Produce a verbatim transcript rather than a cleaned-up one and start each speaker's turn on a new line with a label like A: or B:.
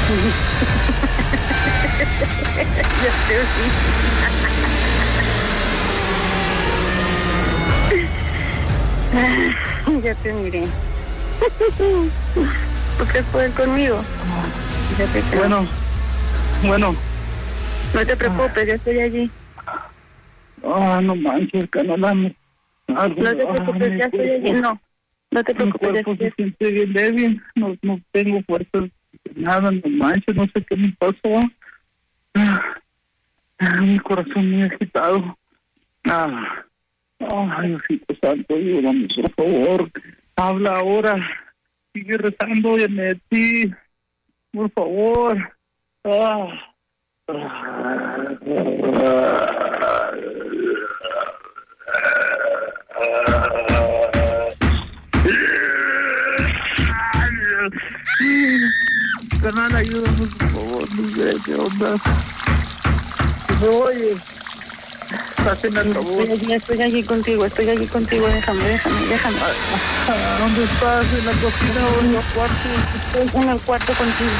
A: Ya te vi. Ya te miré. ¿Tú quieres poder conmigo? Fíjate que
B: Bueno, bueno.
A: no te preocupes, ya estoy allí.
B: Ah, no manches, Canela. No
A: No te preocupes, ya estoy allí. No, no te
B: Mi
A: preocupes, ya
B: cuerpo
A: estoy
B: se siente bien débil. No, no tengo fuerzas de nada, no manches, no sé qué me pasó. Ah, ah, mi corazón muy agitado. Ah, ay, Diosito Santo, ayúdame, por favor. Habla ahora. Sigue rezando de ti, por favor. Ah. Canal, ayúdame, por favor, no sé qué onda. Oye, hazme el favor.
A: Estoy allí, estoy allí contigo, estoy allí contigo, déjame, déjame, déjame.
B: ¿Dónde estás? ¿En la cocina o en el cuarto?
A: Estoy en el cuarto contigo.